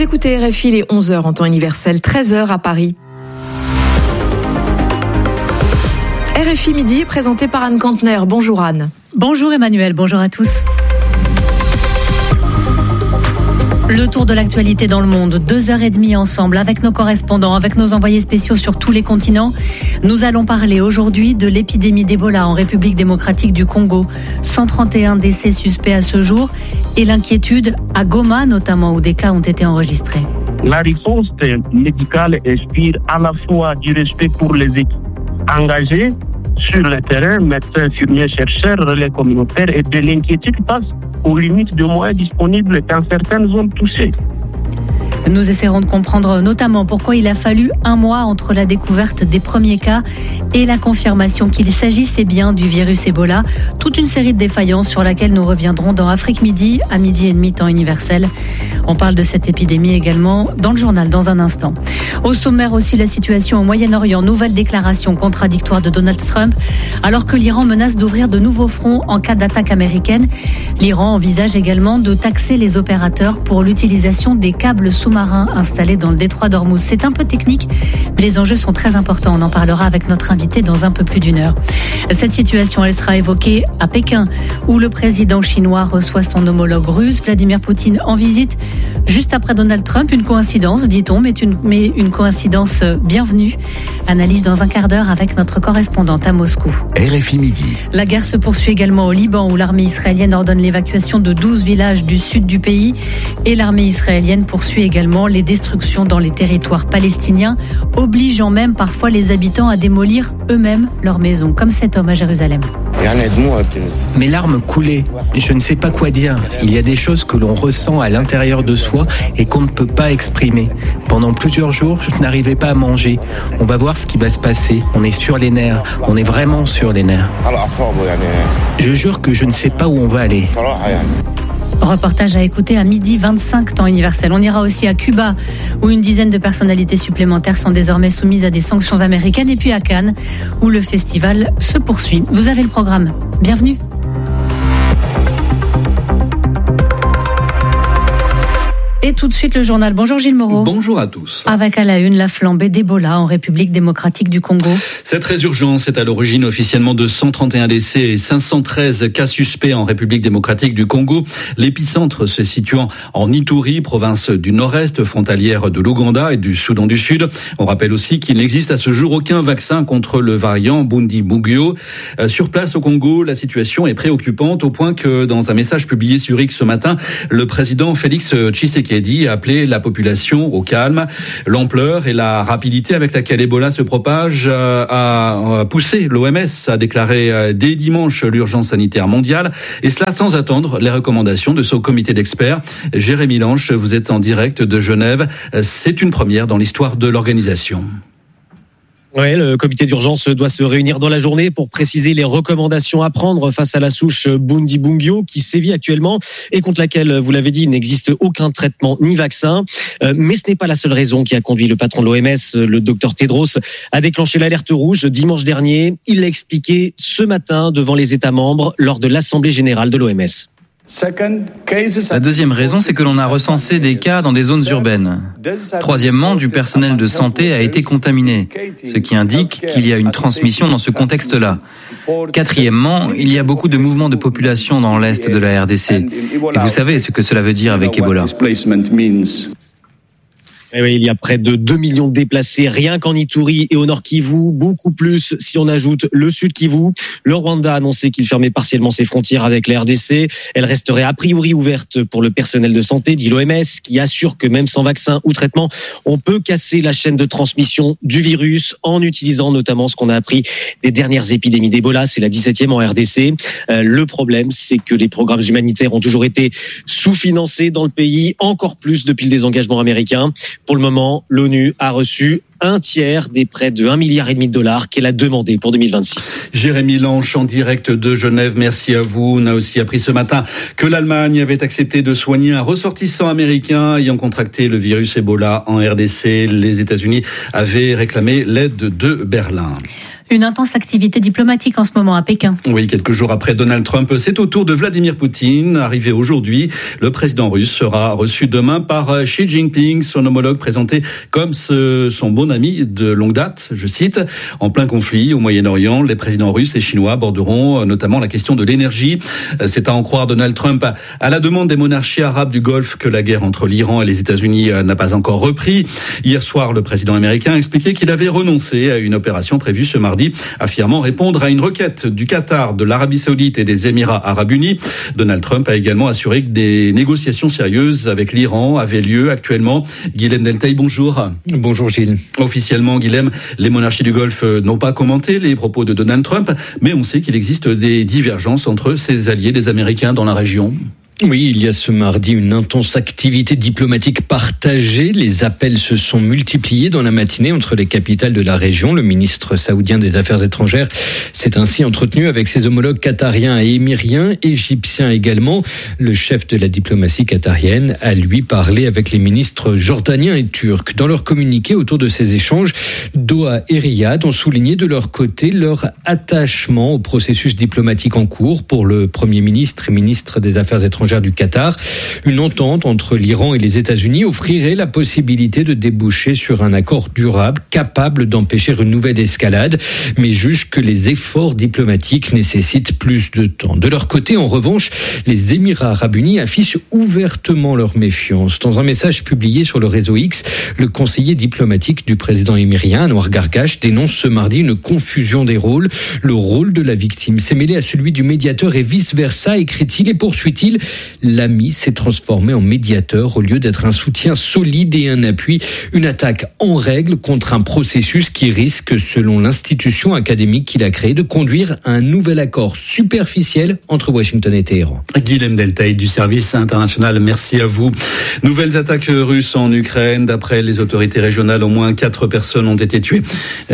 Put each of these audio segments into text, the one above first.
Vous écoutez RFI, les 11h en temps universel, 13h à Paris. RFI Midi, présenté par Anne Kantner. Bonjour Anne. Bonjour Emmanuel, bonjour à tous. Le tour de l'actualité dans le monde, 2h30 ensemble avec nos correspondants, avec nos envoyés spéciaux sur tous les continents. Nous allons parler aujourd'hui de l'épidémie d'Ebola en République démocratique du Congo. 131 décès suspects à ce jour et l'inquiétude à Goma notamment où des cas ont été enregistrés. La réponse médicale inspire à la fois du respect pour les équipes engagées sur le terrain, médecins, infirmiers, chercheurs, relais communautaires et de l'inquiétude face aux limites de moyens disponibles dans certaines zones touchées. Nous essaierons de comprendre notamment pourquoi il a fallu un mois entre la découverte des premiers cas et la confirmation qu'il s'agissait bien du virus Ebola. Toute une série de défaillances sur laquelle nous reviendrons dans Afrique Midi, à 12h30 temps universel. On parle de cette épidémie également dans le journal dans un instant. Au sommaire aussi la situation au Moyen-Orient. Nouvelle déclaration contradictoire de Donald Trump. Alors que l'Iran menace d'ouvrir de nouveaux fronts en cas d'attaque américaine, l'Iran envisage également de taxer les opérateurs pour l'utilisation des câbles sous-marins installés dans le détroit d'Ormuz. C'est un peu technique, mais les enjeux sont très importants. On en parlera avec notre invité dans un peu plus d'une heure. Cette situation, elle sera évoquée à Pékin, où le président chinois reçoit son homologue russe, Vladimir Poutine, en visite juste après Donald Trump. Une coïncidence, dit-on, mais une coïncidence bienvenue. Analyse dans un quart d'heure avec notre correspondante à Moscou. RFI Midi. La guerre se poursuit également au Liban, où l'armée israélienne ordonne l'évacuation de 12 villages du sud du pays. Et l'armée israélienne poursuit également les destructions dans les territoires palestiniens, obligeant même parfois les habitants à démolir eux-mêmes leurs maisons, comme cet homme à Jérusalem. Mes larmes coulaient. Je ne sais pas quoi dire. Il y a des choses que l'on ressent à l'intérieur de soi et qu'on ne peut pas exprimer. Pendant plusieurs jours, je n'arrivais pas à manger. On va voir ce qui va se passer. On est sur les nerfs. On est vraiment sur les nerfs. Je jure que je ne sais pas où on va aller. Reportage à écouter à 12h25 temps universel. On ira aussi à Cuba, où une dizaine de personnalités supplémentaires sont désormais soumises à des sanctions américaines. Et puis à Cannes, où le festival se poursuit. Vous avez le programme. Bienvenue. Et tout de suite le journal. Bonjour Gilles Moreau. Bonjour à tous. Avec à la une la flambée d'Ebola en République démocratique du Congo. Cette résurgence est à l'origine officiellement de 131 décès et 513 cas suspects en République démocratique du Congo. L'épicentre se situant en Ituri, province du nord-est, frontalière de l'Ouganda et du Soudan du Sud. On rappelle aussi qu'il n'existe à ce jour aucun vaccin contre le variant Bundibugyo. Sur place au Congo, la situation est préoccupante au point que dans un message publié sur X ce matin, le président Félix Tshisekedi a appelé la population au calme. L'ampleur et la rapidité avec laquelle Ebola se propage a poussé l'OMS à déclarer dès dimanche l'urgence sanitaire mondiale, et cela sans attendre les recommandations de son comité d'experts. Jérémy Lanche, vous êtes en direct de Genève. C'est une première dans l'histoire de l'organisation. Ouais, le comité d'urgence doit se réunir dans la journée pour préciser les recommandations à prendre face à la souche Bundibugyo qui sévit actuellement et contre laquelle, vous l'avez dit, il n'existe aucun traitement ni vaccin. Mais ce n'est pas la seule raison qui a conduit le patron de l'OMS, le docteur Tedros, à déclencher l'alerte rouge dimanche dernier. Il l'a expliqué ce matin devant les États membres lors de l'Assemblée générale de l'OMS. La deuxième raison, c'est que l'on a recensé des cas dans des zones urbaines. Troisièmement, du personnel de santé a été contaminé, ce qui indique qu'il y a une transmission dans ce contexte-là. Quatrièmement, il y a beaucoup de mouvements de population dans l'est de la RDC. Et vous savez ce que cela veut dire avec Ebola. Et oui, il y a près de 2 millions de déplacés rien qu'en Ituri et au nord Kivu, beaucoup plus si on ajoute le sud Kivu. Le Rwanda a annoncé qu'il fermait partiellement ses frontières avec la RDC. Elle resterait a priori ouverte pour le personnel de santé, dit l'OMS, qui assure que même sans vaccin ou traitement, on peut casser la chaîne de transmission du virus en utilisant notamment ce qu'on a appris des dernières épidémies d'Ebola. C'est la 17e en RDC. Le problème, c'est que les programmes humanitaires ont toujours été sous-financés dans le pays, encore plus depuis le désengagement américain. Pour le moment, l'ONU a reçu un tiers des près de 1,5 milliard $ qu'elle a demandé pour 2026. Jérémy Lanche en direct de Genève, merci à vous. On a aussi appris ce matin que l'Allemagne avait accepté de soigner un ressortissant américain ayant contracté le virus Ebola en RDC. Les États-Unis avaient réclamé l'aide de Berlin. Une intense activité diplomatique en ce moment à Pékin. Oui, quelques jours après Donald Trump, c'est au tour de Vladimir Poutine. Arrivé aujourd'hui, le président russe sera reçu demain par Xi Jinping, son homologue présenté comme son bon ami de longue date, je cite. En plein conflit au Moyen-Orient, les présidents russes et chinois aborderont notamment la question de l'énergie. C'est à en croire Donald Trump à la demande des monarchies arabes du Golfe que la guerre entre l'Iran et les États-Unis n'a pas encore repris. Hier soir, le président américain a expliqué qu'il avait renoncé à une opération prévue ce mardi, affirmant répondre à une requête du Qatar, de l'Arabie Saoudite et des Émirats Arabes Unis. Donald Trump a également assuré que des négociations sérieuses avec l'Iran avaient lieu actuellement. Guilhem Deltaï, bonjour. Bonjour Gilles. Officiellement, Guilhem, les monarchies du Golfe n'ont pas commenté les propos de Donald Trump, mais on sait qu'il existe des divergences entre ses alliés, des Américains dans la région. Oui, il y a ce mardi une intense activité diplomatique partagée. Les appels se sont multipliés dans la matinée entre les capitales de la région. Le ministre saoudien des Affaires étrangères s'est ainsi entretenu avec ses homologues qatariens et émiriens, égyptiens également. Le chef de la diplomatie qatarienne a lui parlé avec les ministres jordaniens et turcs. Dans leur communiqué autour de ces échanges, Doha et Riyad ont souligné de leur côté leur attachement au processus diplomatique en cours pour le Premier ministre et ministre des Affaires étrangères du Qatar. Une entente entre l'Iran et les États-Unis offrirait la possibilité de déboucher sur un accord durable capable d'empêcher une nouvelle escalade, mais juge que les efforts diplomatiques nécessitent plus de temps. De leur côté, en revanche, les Émirats Arabes Unis affichent ouvertement leur méfiance. Dans un message publié sur le réseau X, le conseiller diplomatique du président émirien, Anwar Gargash, dénonce ce mardi une confusion des rôles. Le rôle de la victime s'est mêlé à celui du médiateur et vice-versa, écrit-il et poursuit-il. L'ami s'est transformé en médiateur au lieu d'être un soutien solide et un appui. Une attaque en règle contre un processus qui risque, selon l'institution académique qu'il a créée, de conduire à un nouvel accord superficiel entre Washington et Téhéran. Guilhem Deltaï du service international, merci à vous. Nouvelles attaques russes en Ukraine. D'après les autorités régionales, au moins 4 personnes ont été tuées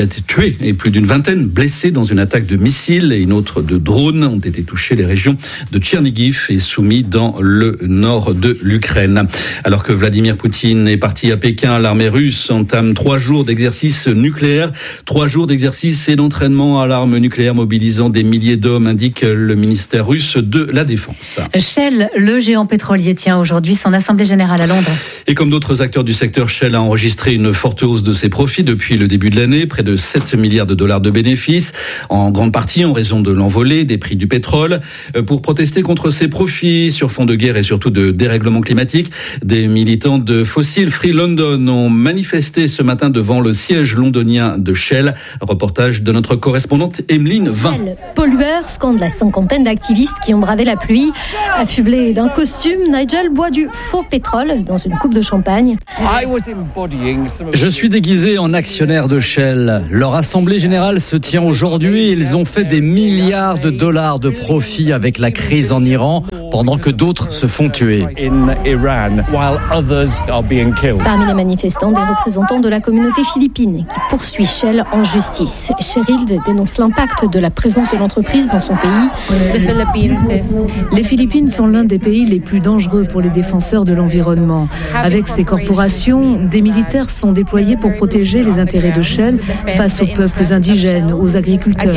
et plus d'une vingtaine blessées dans une attaque de missiles et une autre de drones ont été touchées. Les régions de Tchernigiv et Soumy dans le nord de l'Ukraine. Alors que Vladimir Poutine est parti à Pékin, l'armée russe entame 3 jours d'exercice nucléaire. 3 jours d'exercice et d'entraînement à l'arme nucléaire mobilisant des milliers d'hommes, indique le ministère russe de la Défense. Shell, le géant pétrolier, tient aujourd'hui son assemblée générale à Londres. Et comme d'autres acteurs du secteur, Shell a enregistré une forte hausse de ses profits depuis le début de l'année, près de 7 milliards de dollars de bénéfices, en grande partie en raison de l'envolée des prix du pétrole. Pour protester contre ces profits sur fond de guerre et surtout de dérèglement climatique, des militants de Fossil Free London ont manifesté ce matin devant le siège londonien de Shell. Reportage de notre correspondante Emeline Vin. Shell, pollueur, scande la cinquantaine d'activistes qui ont bravé la pluie. Affublé d'un costume, Nigel boit du faux pétrole dans une coupe de champagne. Je suis déguisé en actionnaire de Shell. Leur assemblée générale se tient aujourd'hui. Ils ont fait des milliards de dollars de profit avec la crise en Iran, pendant que d'autres se font tuer. Parmi les manifestants, des représentants de la communauté philippine qui poursuit Shell en justice. Cheryl dénonce l'impact de la présence de l'entreprise dans son pays. Les Philippines sont l'un des pays les plus dangereux pour les défenseurs de l'environnement. Avec ces corporations, des militaires sont déployés pour protéger les intérêts de Shell face aux peuples indigènes, aux agriculteurs.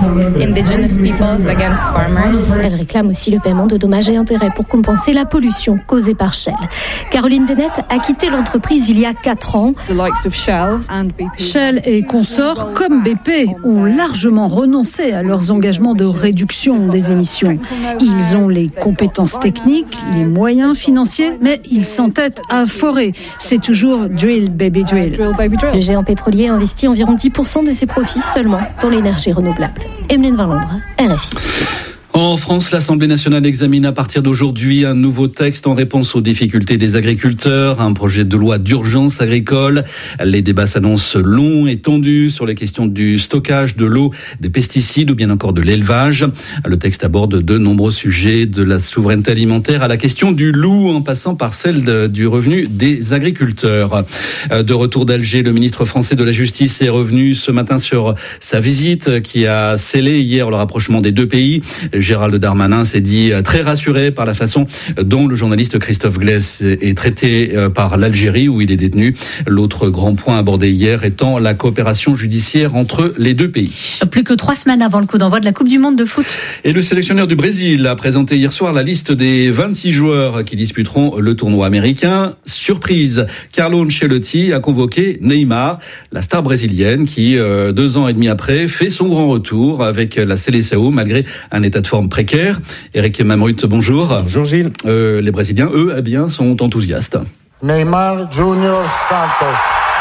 Elle réclame aussi le paiement de dommages et intérêts pour compenser la pollution causée par Shell. Caroline Dennett a quitté l'entreprise il y a 4 ans. Shell et consorts comme BP ont largement renoncé à leurs engagements de réduction des émissions. Ils ont les compétences techniques, les moyens financiers, mais ils s'entêtent à forer. C'est toujours drill, baby drill. Le géant pétrolier investit environ 10% de ses profits seulement dans l'énergie renouvelable. Emeline Vin, Londres, RFI. En France, l'Assemblée nationale examine à partir d'aujourd'hui un nouveau texte en réponse aux difficultés des agriculteurs, un projet de loi d'urgence agricole. Les débats s'annoncent longs et tendus sur les questions du stockage de l'eau, des pesticides ou bien encore de l'élevage. Le texte aborde de nombreux sujets, de la souveraineté alimentaire à la question du loup, en passant par celle du revenu des agriculteurs. De retour d'Alger, le ministre français de la Justice est revenu ce matin sur sa visite qui a scellé hier le rapprochement des deux pays. Gérald Darmanin s'est dit très rassuré par la façon dont le journaliste Christophe Glaise est traité par l'Algérie où il est détenu. L'autre grand point abordé hier étant la coopération judiciaire entre les deux pays. Plus que 3 semaines avant le coup d'envoi de la Coupe du Monde de foot. Et le sélectionneur du Brésil a présenté hier soir la liste des 26 joueurs qui disputeront le tournoi américain. Surprise, Carlo Ancelotti a convoqué Neymar, la star brésilienne qui, 2 ans et demi après, fait son grand retour avec la Seleção malgré un état de forme précaire. Eric Mamrut, bonjour. Bonjour Gilles. Les Brésiliens, eux, eh bien, sont enthousiastes. Neymar Junior Santos.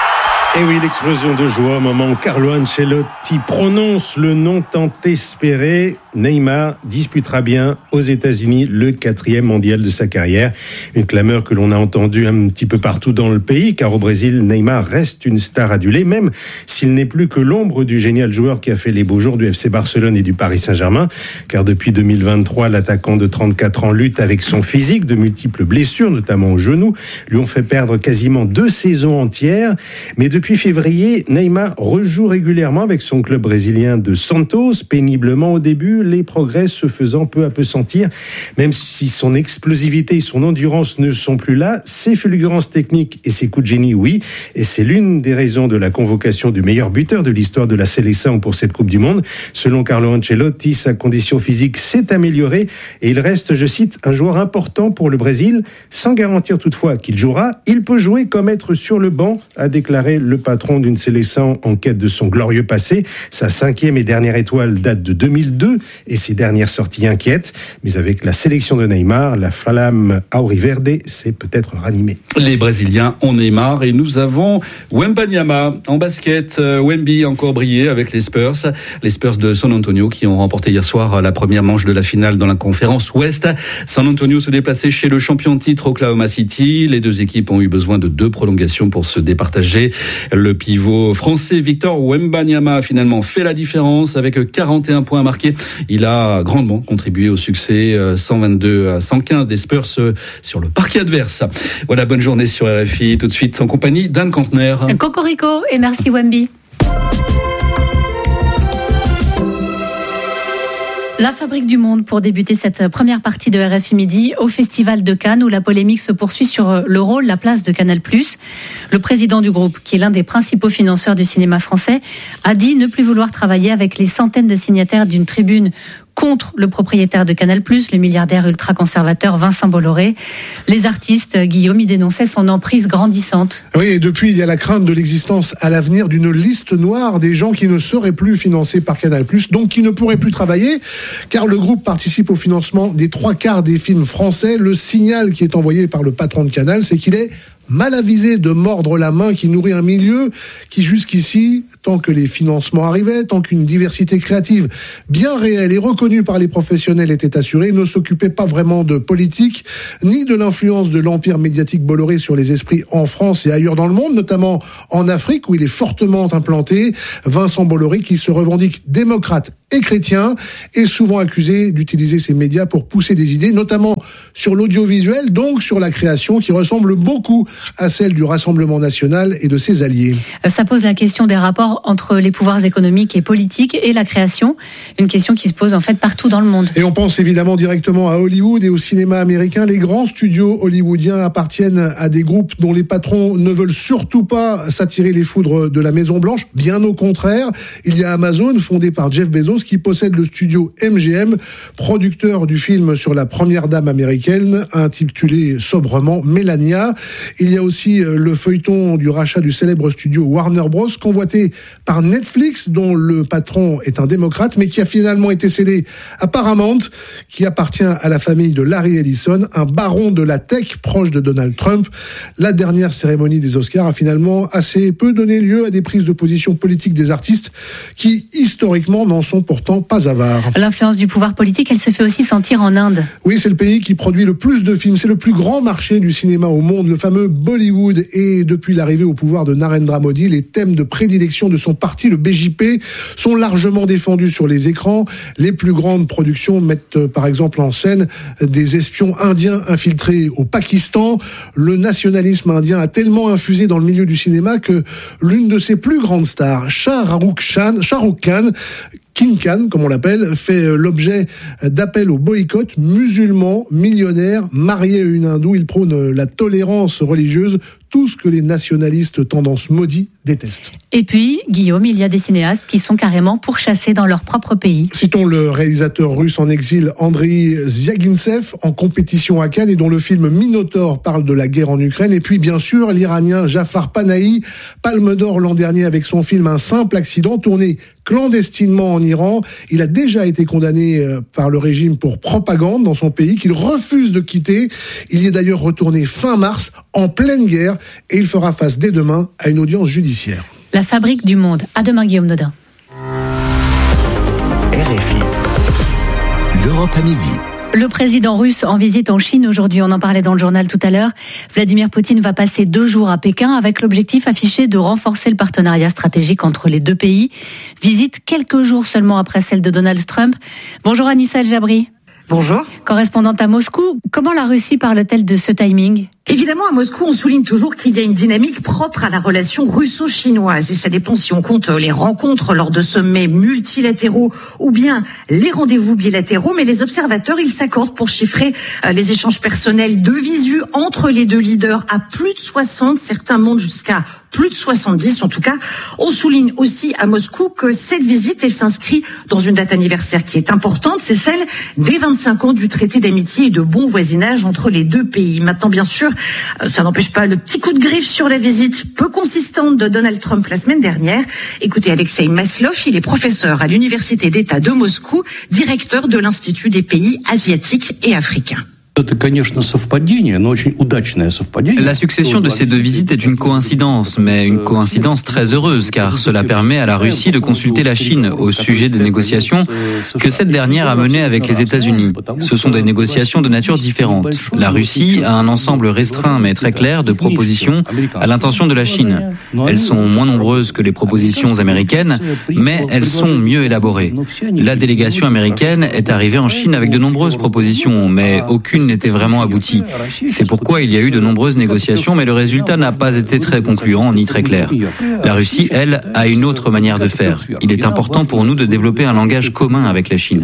Et oui, l'explosion de joie au moment où Carlo Ancelotti prononce le nom tant espéré. Neymar disputera bien aux États-Unis le 4e mondial de sa carrière. Une clameur que l'on a entendue un petit peu partout dans le pays, car au Brésil, Neymar reste une star adulée, même s'il n'est plus que l'ombre du génial joueur qui a fait les beaux jours du FC Barcelone et du Paris Saint-Germain. Car depuis 2023, l'attaquant de 34 ans lutte avec son physique. De multiples blessures, notamment au genou, lui ont fait perdre quasiment 2 saisons entières. Mais depuis février, Neymar rejoue régulièrement avec son club brésilien de Santos, péniblement au début, les progrès se faisant peu à peu sentir. Même si son explosivité et son endurance ne sont plus là, ses fulgurances techniques et ses coups de génie, oui. Et c'est l'une des raisons de la convocation du meilleur buteur de l'histoire de la Seleção pour cette Coupe du Monde. Selon Carlo Ancelotti, sa condition physique s'est améliorée et il reste, je cite, un joueur important pour le Brésil, sans garantir toutefois qu'il jouera. Il peut jouer comme être sur le banc, a déclaré le patron d'une Seleção en quête de son glorieux passé. Sa 5e et dernière étoile date de 2002 et ses dernières sorties inquiètent. Mais avec la sélection de Neymar, la flamme auriverde s'est peut-être ranimée. Les Brésiliens ont Neymar et nous avons Wembanyama en basket. Wemby a encore brillé avec les Spurs de San Antonio qui ont remporté hier soir la première manche de la finale dans la conférence Ouest. San Antonio se déplaçait chez le champion de titre Oklahoma City. Les deux équipes ont eu besoin de 2 prolongations pour se départager. Le pivot français Victor Wembanyama a finalement fait la différence avec 41 points marqués. Il a grandement contribué au succès 122-115 des Spurs sur le parquet adverse. Voilà, bonne journée sur RFI. Tout de suite en compagnie d'Anne Cantner. Cocorico et merci Wemby. La fabrique du monde pour débuter cette première partie de RFI Midi au Festival de Cannes où la polémique se poursuit sur le rôle, la place de Canal+. Le président du groupe, qui est l'un des principaux financeurs du cinéma français, a dit ne plus vouloir travailler avec les centaines de signataires d'une tribune contre le propriétaire de Canal+, le milliardaire ultra-conservateur Vincent Bolloré. Les artistes, Guillaume, y dénonçaient son emprise grandissante. Oui, et depuis, il y a la crainte de l'existence à l'avenir d'une liste noire des gens qui ne seraient plus financés par Canal+, donc qui ne pourraient plus travailler, car le groupe participe au financement des 3/4 des films français. Le signal qui est envoyé par le patron de Canal, c'est qu'il est mal avisé de mordre la main qui nourrit un milieu qui jusqu'ici, tant que les financements arrivaient, tant qu'une diversité créative bien réelle et reconnue par les professionnels était assurée, ne s'occupait pas vraiment de politique, ni de l'influence de l'empire médiatique Bolloré sur les esprits en France et ailleurs dans le monde, notamment en Afrique où il est fortement implanté. Vincent Bolloré, qui se revendique démocrate et chrétien, est souvent accusé d'utiliser ses médias pour pousser des idées, notamment sur l'audiovisuel, donc sur la création, qui ressemble beaucoup à celle du Rassemblement national et de ses alliés. Ça pose la question des rapports entre les pouvoirs économiques et politiques et la création, une question qui se pose en fait partout dans le monde. Et on pense évidemment directement à Hollywood et au cinéma américain. Les grands studios hollywoodiens appartiennent à des groupes dont les patrons ne veulent surtout pas s'attirer les foudres de la Maison Blanche, bien au contraire. Il y a Amazon, fondé par Jeff Bezos, qui possède le studio MGM, producteur du film sur la première dame américaine, intitulé sobrement Melania. Il y a aussi le feuilleton du rachat du célèbre studio Warner Bros, convoité par Netflix, dont le patron est un démocrate, mais qui a finalement été cédé à Paramount, qui appartient à la famille de Larry Ellison, un baron de la tech proche de Donald Trump. La dernière cérémonie des Oscars a finalement assez peu donné lieu à des prises de position politiques des artistes, qui historiquement n'en sont pourtant pas avares. L'influence du pouvoir politique, elle se fait aussi sentir en Inde. Oui, c'est le pays qui produit le plus de films. C'est le plus grand marché du cinéma au monde, le fameux Bollywood. Et depuis l'arrivée au pouvoir de Narendra Modi, les thèmes de prédilection de son parti, le BJP, sont largement défendus sur les écrans. Les plus grandes productions mettent par exemple en scène des espions indiens infiltrés au Pakistan. Le nationalisme indien a tellement infusé dans le milieu du cinéma que l'une de ses plus grandes stars, Shah Rukh Khan, King Khan, comme on l'appelle, fait l'objet d'appels au boycott. Musulman, millionnaire, marié à une hindoue, il prône la tolérance religieuse, tout ce que les nationalistes tendance maudits détestent. Et puis, Guillaume, il y a des cinéastes qui sont carrément pourchassés dans leur propre pays. Citons le réalisateur russe en exil Andriy Zvyagintsev, en compétition à Cannes et dont le film Minotaur parle de la guerre en Ukraine. Et puis, bien sûr, l'Iranien Jafar Panahi, Palme d'Or l'an dernier avec son film Un simple accident, tourné clandestinement en Iran. Il a déjà été condamné par le régime pour propagande dans son pays, qu'il refuse de quitter. Il y est d'ailleurs retourné fin mars, en pleine guerre, et il fera face dès demain à une audience judiciaire. La fabrique du monde. À demain, Guillaume Nodin. RFI. L'Europe à midi. Le président russe en visite en Chine aujourd'hui, on en parlait dans le journal tout à l'heure. Vladimir Poutine va passer 2 jours à Pékin avec l'objectif affiché de renforcer le partenariat stratégique entre les deux pays. Visite quelques jours seulement après celle de Donald Trump. Bonjour Anissa El Jabri. Bonjour. Correspondante à Moscou, comment la Russie parle-t-elle de ce timing ? Évidemment, à Moscou, on souligne toujours qu'il y a une dynamique propre à la relation russo-chinoise. Et ça dépend si on compte les rencontres lors de sommets multilatéraux ou bien les rendez-vous bilatéraux. Mais les observateurs, ils s'accordent pour chiffrer les échanges personnels de visu entre les deux leaders à plus de 60. Certains montent jusqu'à plus de 70. En tout cas, on souligne aussi à Moscou que cette visite, elle s'inscrit dans une date anniversaire qui est importante. C'est celle des 25 ans du traité d'amitié et de bon voisinage entre les deux pays. Maintenant, bien sûr, ça n'empêche pas le petit coup de griffe sur la visite peu consistante de Donald Trump la semaine dernière. Écoutez Alexei Maslov, il est professeur à l'Université d'État de Moscou, directeur de l'Institut des pays asiatiques et africains. La succession de ces deux visites est une coïncidence, mais une coïncidence très heureuse, car cela permet à la Russie de consulter la Chine au sujet des négociations que cette dernière a menées avec les États-Unis. Ce sont des négociations de nature différente. La Russie a un ensemble restreint mais très clair de propositions à l'intention de la Chine. Elles sont moins nombreuses que les propositions américaines, mais elles sont mieux élaborées. La délégation américaine est arrivée en Chine avec de nombreuses propositions, mais aucune n'était vraiment aboutie. C'est pourquoi il y a eu de nombreuses négociations, mais le résultat n'a pas été très concluant ni très clair. La Russie, elle, a une autre manière de faire. Il est important pour nous de développer un langage commun avec la Chine.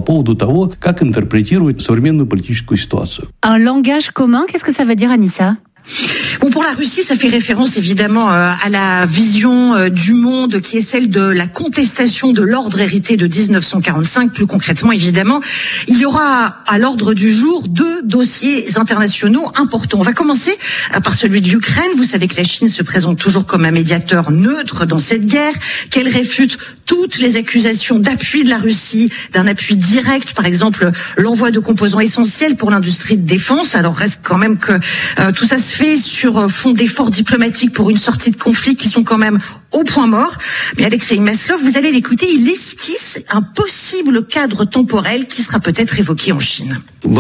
Un langage commun, qu'est-ce que ça veut dire, Anissa ? Bon, pour la Russie, ça fait référence évidemment à la vision du monde qui est celle de la contestation de l'ordre hérité de 1945. Plus concrètement, évidemment, il y aura à l'ordre du jour 2 dossiers internationaux importants. On va commencer par celui de l'Ukraine. Vous savez que la Chine se présente toujours comme un médiateur neutre dans cette guerre, qu'elle réfute toutes les accusations d'appui de la Russie, d'un appui direct, par exemple l'envoi de composants essentiels pour l'industrie de défense. Alors reste quand même que tout ça se fait sur fond d'efforts diplomatiques pour une sortie de conflit qui sont quand même au point mort. Mais Alexei Maslov, vous allez l'écouter, il esquisse un possible cadre temporel qui sera peut-être évoqué en Chine.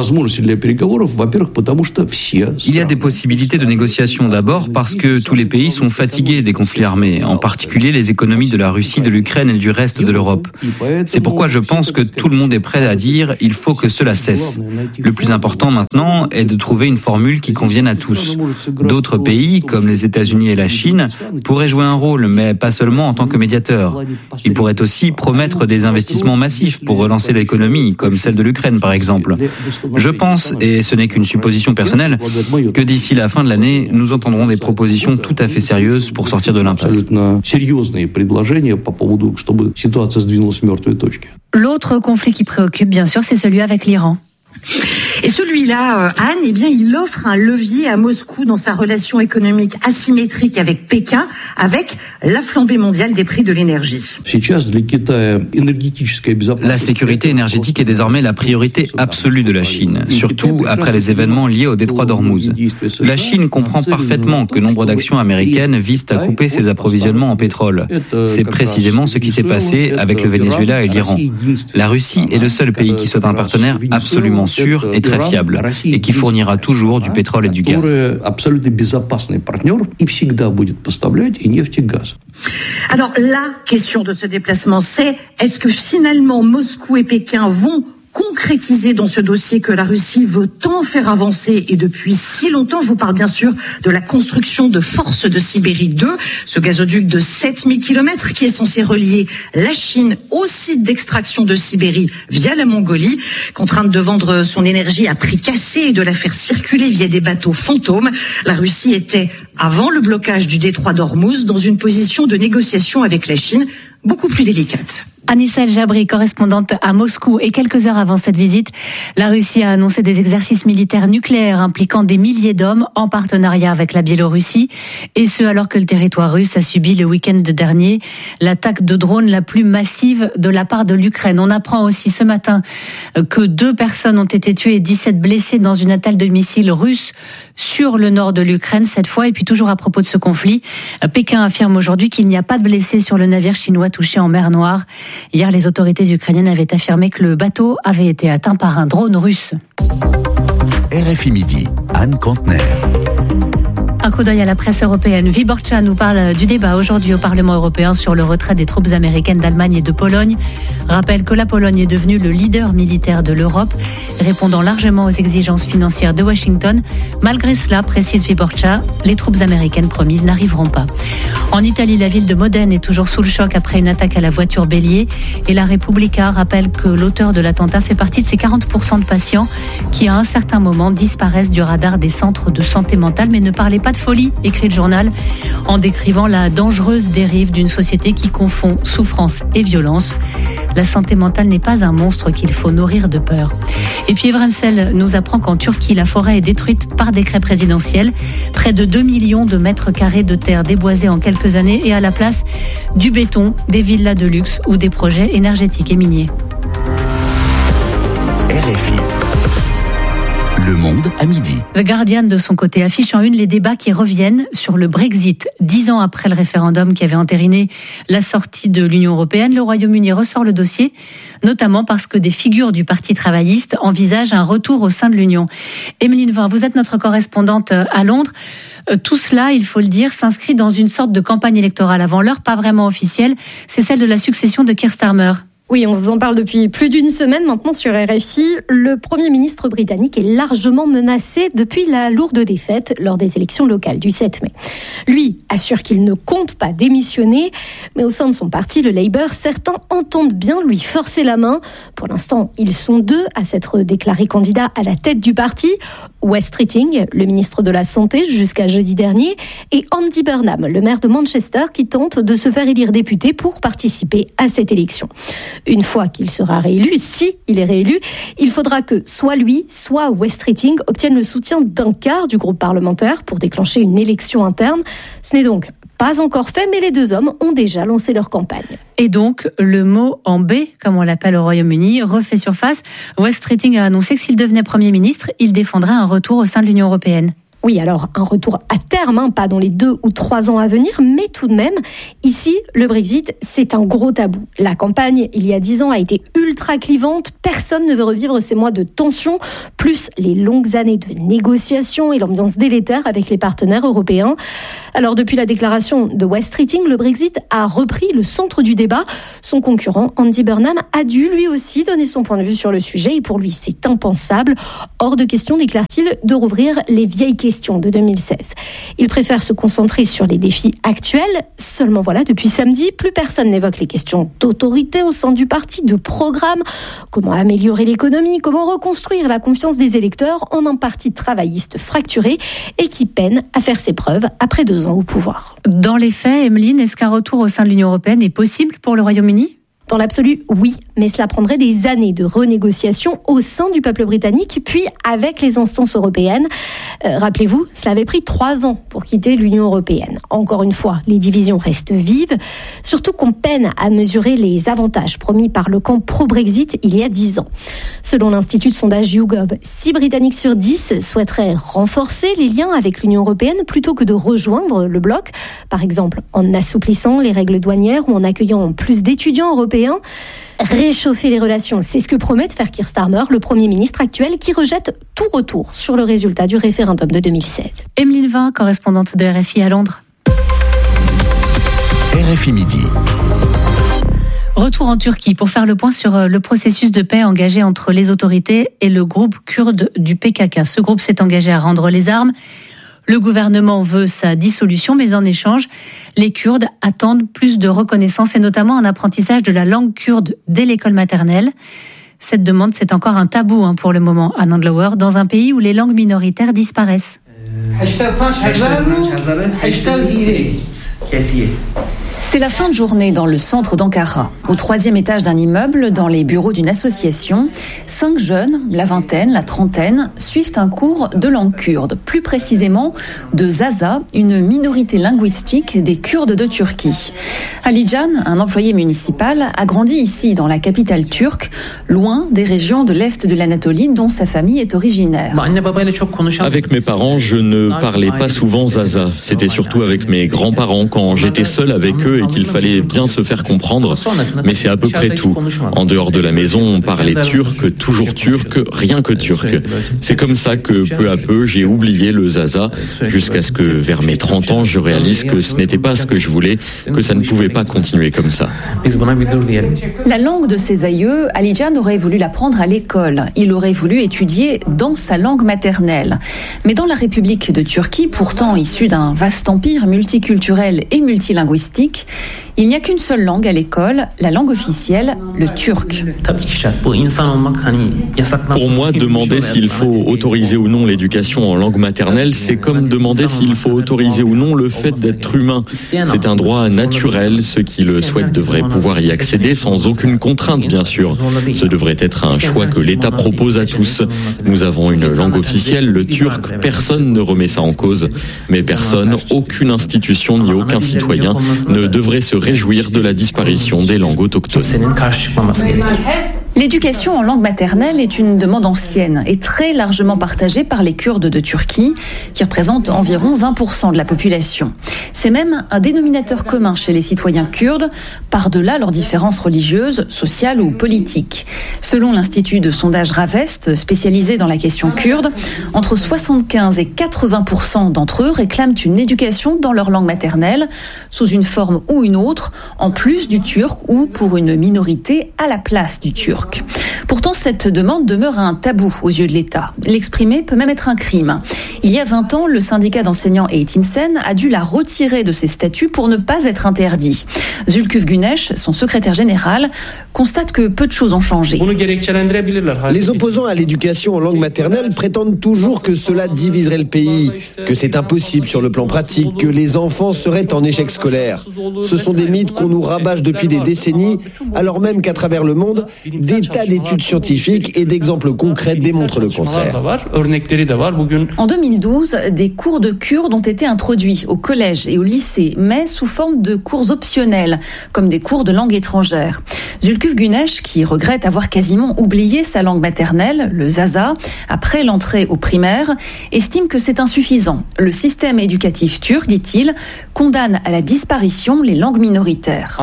Il y a des possibilités de négociation d'abord parce que tous les pays sont fatigués des conflits armés, en particulier les économies de la Russie, de l'Ukraine et du reste de l'Europe. C'est pourquoi je pense que tout le monde est prêt à dire il faut que cela cesse. Le plus important maintenant est de trouver une formule qui convienne à tous. D'autres pays, comme les États-Unis et la Chine, pourraient jouer un rôle, mais pas seulement en tant que médiateur. Ils pourraient aussi promettre des investissements massifs pour relancer l'économie, comme celle de l'Ukraine par exemple. Je pense, et ce n'est qu'une supposition personnelle, que d'ici la fin de l'année, nous entendrons des propositions tout à fait sérieuses pour sortir de l'impasse. L'autre conflit qui préoccupe, bien sûr, c'est celui avec l'Iran. Et celui-là, Anne, eh bien, il offre un levier à Moscou dans sa relation économique asymétrique avec Pékin, avec la flambée mondiale des prix de l'énergie. La sécurité énergétique est désormais la priorité absolue de la Chine, surtout après les événements liés au détroit d'Ormuz. La Chine comprend parfaitement que nombre d'actions américaines visent à couper ses approvisionnements en pétrole. C'est précisément ce qui s'est passé avec le Venezuela et l'Iran. La Russie est le seul pays qui soit un partenaire absolument sûr et très fiable, et qui fournira toujours du pétrole et du gaz. Alors la question de ce déplacement, c'est est-ce que finalement Moscou et Pékin vont concrétisé dans ce dossier que la Russie veut tant faire avancer et depuis si longtemps. Je vous parle bien sûr de la construction de Force de Sibérie 2, ce gazoduc de 7000 km qui est censé relier la Chine au site d'extraction de Sibérie via la Mongolie. Contrainte de vendre son énergie à prix cassé et de la faire circuler via des bateaux fantômes, la Russie était, avant le blocage du détroit d'Ormuz, dans une position de négociation avec la Chine beaucoup plus délicate. Anissa El Jabri, correspondante à Moscou. Et quelques heures avant cette visite, la Russie a annoncé des exercices militaires nucléaires impliquant des milliers d'hommes en partenariat avec la Biélorussie. Et ce, alors que le territoire russe a subi le week-end dernier l'attaque de drones la plus massive de la part de l'Ukraine. On apprend aussi ce matin que 2 personnes ont été tuées et 17 blessées dans une attaque de missiles russes sur le nord de l'Ukraine cette fois. Et puis toujours à propos de ce conflit, Pékin affirme aujourd'hui qu'il n'y a pas de blessés sur le navire chinois touché en mer Noire. Hier, les autorités ukrainiennes avaient affirmé que le bateau avait été atteint par un drone russe. RFI Midi, Anne Contener. Un coup d'œil à la presse européenne. Wyborcza nous parle du débat aujourd'hui au Parlement européen sur le retrait des troupes américaines d'Allemagne et de Pologne. Rappelle que la Pologne est devenue le leader militaire de l'Europe, répondant largement aux exigences financières de Washington. Malgré cela, précise Wyborcza, les troupes américaines promises n'arriveront pas. En Italie, la ville de Modène est toujours sous le choc après une attaque à la voiture bélier. Et la Repubblica rappelle que l'auteur de l'attentat fait partie de ces 40% de patients qui, à un certain moment, disparaissent du radar des centres de santé mentale, mais ne parlaient pas de folie, écrit le journal, en décrivant la dangereuse dérive d'une société qui confond souffrance et violence. La santé mentale n'est pas un monstre qu'il faut nourrir de peur. Et puis Evrensel nous apprend qu'en Turquie, la forêt est détruite par décret présidentiel. Près de 2 millions de mètres carrés de terre déboisés en quelques années et à la place du béton, des villas de luxe ou des projets énergétiques et miniers. RFI. Le Monde à midi. The Guardian, de son côté, affiche en une les débats qui reviennent sur le Brexit. 10 ans après le référendum qui avait entériné la sortie de l'Union européenne, le Royaume-Uni ressort le dossier, notamment parce que des figures du Parti travailliste envisagent un retour au sein de l'Union. Emeline Vin, vous êtes notre correspondante à Londres. Tout cela, il faut le dire, s'inscrit dans une sorte de campagne électorale avant l'heure, pas vraiment officielle. C'est celle de la succession de Keir Starmer. Oui, on vous en parle depuis plus d'une semaine maintenant sur RFI. Le Premier ministre britannique est largement menacé depuis la lourde défaite lors des élections locales du 7 mai. Lui assure qu'il ne compte pas démissionner, mais au sein de son parti, le Labour, certains entendent bien lui forcer la main. Pour l'instant, ils sont 2 à s'être déclarés candidats à la tête du parti. Wes Streeting, le ministre de la Santé jusqu'à jeudi dernier, et Andy Burnham, le maire de Manchester, qui tente de se faire élire député pour participer à cette élection. Une fois qu'il sera réélu, si il est réélu, il faudra que soit lui, soit Wes Streeting obtiennent le soutien d'un quart du groupe parlementaire pour déclencher une élection interne. Ce n'est donc pas encore fait, mais les 2 hommes ont déjà lancé leur campagne. Et donc, le mot en B, comme on l'appelle au Royaume-Uni, refait surface. Wes Streeting a annoncé que s'il devenait Premier ministre, il défendrait un retour au sein de l'Union européenne. Oui, alors un retour à terme, pas dans les 2 ou 3 ans à venir, mais tout de même, ici, le Brexit, c'est un gros tabou. La campagne, il y a 10 ans, a été ultra clivante. Personne ne veut revivre ces mois de tension, plus les longues années de négociations et l'ambiance délétère avec les partenaires européens. Alors, depuis la déclaration de Wes Streeting, le Brexit a repris le centre du débat. Son concurrent, Andy Burnham, a dû lui aussi donner son point de vue sur le sujet. Et pour lui, c'est impensable. Hors de question, déclare-t-il, de rouvrir les vieilles questions de 2016. Il préfère se concentrer sur les défis actuels. Seulement voilà, depuis samedi, plus personne n'évoque les questions d'autorité au sein du parti, de programme, comment améliorer l'économie, comment reconstruire la confiance des électeurs en un parti travailliste fracturé et qui peine à faire ses preuves après 2 ans au pouvoir. Dans les faits, Emeline, est-ce qu'un retour au sein de l'Union européenne est possible pour le Royaume-Uni ? Dans l'absolu, oui, mais cela prendrait des années de renégociation au sein du peuple britannique, puis avec les instances européennes. Rappelez-vous, cela avait pris 3 ans pour quitter l'Union européenne. Encore une fois, les divisions restent vives, surtout qu'on peine à mesurer les avantages promis par le camp pro-Brexit il y a 10 ans. Selon l'Institut de sondage YouGov, 6 Britanniques sur 10 souhaiteraient renforcer les liens avec l'Union européenne plutôt que de rejoindre le bloc, par exemple en assouplissant les règles douanières ou en accueillant plus d'étudiants européens. Réchauffer les relations, c'est ce que promet de faire Keir Starmer, le Premier ministre actuel, qui rejette tout retour sur le résultat du référendum de 2016. Emeline Vin, correspondante de RFI à Londres. RFI Midi. Retour en Turquie pour faire le point sur le processus de paix engagé entre les autorités et le groupe kurde du PKK. Ce groupe s'est engagé à rendre les armes. Le gouvernement veut sa dissolution, mais en échange, les Kurdes attendent plus de reconnaissance et notamment un apprentissage de la langue kurde dès l'école maternelle. Cette demande, c'est encore un tabou pour le moment à Nandlower, dans un pays où les langues minoritaires disparaissent. C'est la fin de journée dans le centre d'Ankara. Au 3e étage d'un immeuble, dans les bureaux d'une association, 5 jeunes, la vingtaine, la trentaine, suivent un cours de langue kurde, plus précisément de Zaza, une minorité linguistique des Kurdes de Turquie. Ali Can, un employé municipal, a grandi ici, dans la capitale turque, loin des régions de l'est de l'Anatolie dont sa famille est originaire. Avec mes parents, je ne parlais pas souvent Zaza. C'était surtout avec mes grands-parents quand j'étais seul avec eux et qu'il fallait bien se faire comprendre. Mais c'est à peu près tout. En dehors de la maison, on parlait turc, toujours turc, rien que turc. C'est comme ça que peu à peu, j'ai oublié le Zaza, jusqu'à ce que vers mes 30 ans, je réalise que ce n'était pas ce que je voulais, que ça ne pouvait pas continuer comme ça. La langue de ses aïeux, Ali Can aurait voulu l'apprendre à l'école. Il aurait voulu étudier dans sa langue maternelle. Mais dans la République de Turquie, pourtant issue d'un vaste empire multiculturel et multilinguistique, il n'y a qu'une seule langue à l'école, la langue officielle, le turc. Pour moi, demander s'il faut autoriser ou non l'éducation en langue maternelle, c'est comme demander s'il faut autoriser ou non le fait d'être humain. C'est un droit naturel, ceux qui le souhaitent devraient pouvoir y accéder sans aucune contrainte, bien sûr. Ce devrait être un choix que l'État propose à tous. Nous avons une langue officielle, le turc, personne ne remet ça en cause. Mais personne, aucune institution ni aucun citoyen ne devrait se réjouir de la disparition des langues autochtones. L'éducation en langue maternelle est une demande ancienne et très largement partagée par les Kurdes de Turquie, qui représentent environ 20% de la population. C'est même un dénominateur commun chez les citoyens kurdes, par-delà leurs différences religieuses, sociales ou politiques. Selon l'Institut de sondage Ravest, spécialisé dans la question kurde, entre 75 et 80% d'entre eux réclament une éducation dans leur langue maternelle, sous une forme ou une autre, en plus du turc ou pour une minorité à la place du turc. Pourtant, cette demande demeure un tabou aux yeux de l'État. L'exprimer peut même être un crime. Il y a 20 ans, le syndicat d'enseignants Eğitimsen a dû la retirer de ses statuts pour ne pas être interdit. Zülküf Güneş, son secrétaire général, constate que peu de choses ont changé. Les opposants à l'éducation en langue maternelle prétendent toujours que cela diviserait le pays, que c'est impossible sur le plan pratique, que les enfants seraient en échec scolaire. Ce sont des mythes qu'on nous rabâche depuis des décennies, alors même qu'à travers le monde, des tas d'études scientifiques et d'exemples concrets démontrent le contraire. En 2012, des cours de kurde ont été introduits au collège et au lycée, mais sous forme de cours optionnels, comme des cours de langue étrangère. Zülküf Güneş, qui regrette avoir quasiment oublié sa langue maternelle, le Zaza, après l'entrée au primaire, estime que c'est insuffisant. Le système éducatif turc, dit-il, condamne à la disparition les langues minoritaires.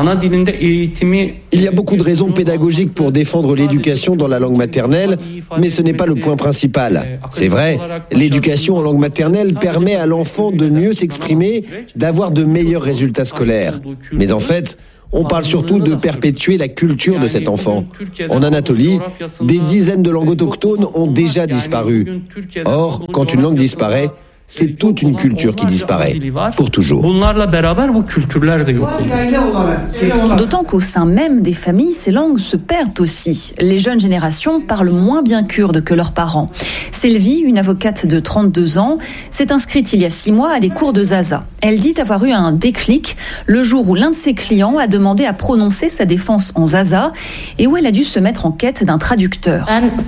Il y a beaucoup de raisons pédagogiques pour défendre l'éducation dans la langue maternelle, mais ce n'est pas le point principal. C'est vrai, l'éducation en langue maternelle permet à l'enfant de mieux s'exprimer, d'avoir de meilleurs résultats scolaires. Mais en fait, on parle surtout de perpétuer la culture de cet enfant. En Anatolie, des dizaines de langues autochtones ont déjà disparu. Or, quand une langue disparaît, c'est toute une culture qui disparaît, pour toujours. D'autant qu'au sein même des familles, ces langues se perdent aussi. Les jeunes générations parlent moins bien kurde que leurs parents. Selvi, une avocate de 32 ans, s'est inscrite il y a 6 mois à des cours de Zaza. Elle dit avoir eu un déclic le jour où l'un de ses clients a demandé à prononcer sa défense en Zaza et où elle a dû se mettre en quête d'un traducteur.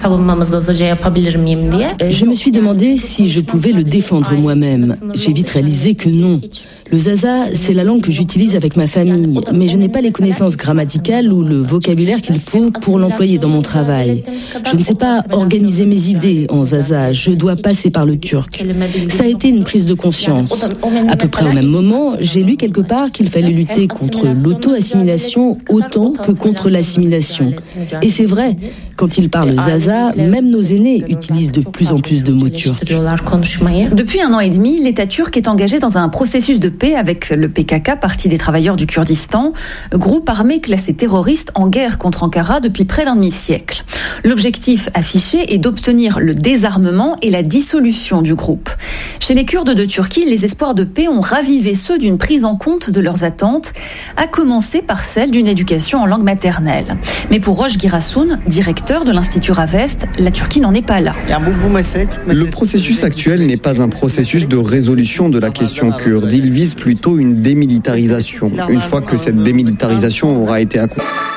Je me suis demandé si je pouvais le défendre moi-même. J'ai vite réalisé que non. Le Zaza, c'est la langue que j'utilise avec ma famille, mais je n'ai pas les connaissances grammaticales ou le vocabulaire qu'il faut pour l'employer dans mon travail. Je ne sais pas organiser mes idées en Zaza, je dois passer par le turc. Ça a été une prise de conscience. À peu près au même moment, j'ai lu quelque part qu'il fallait lutter contre l'auto-assimilation autant que contre l'assimilation. Et c'est vrai, quand ils parlent Zaza, même nos aînés utilisent de plus en plus de mots turcs. Depuis Depuis 1 an et demi, l'État turc est engagé dans un processus de paix avec le PKK, Parti des travailleurs du Kurdistan, groupe armé classé terroriste en guerre contre Ankara depuis près d'un demi-siècle. L'objectif affiché est d'obtenir le désarmement et la dissolution du groupe. Chez les Kurdes de Turquie, les espoirs de paix ont ravivé ceux d'une prise en compte de leurs attentes, à commencer par celle d'une éducation en langue maternelle. Mais pour Roche Girassoun, directeur de l'Institut Ravest, la Turquie n'en est pas là. Le processus actuel n'est pas un processus de résolution de la question kurde. Il vise plutôt une démilitarisation. Une fois que cette démilitarisation aura été accomplie.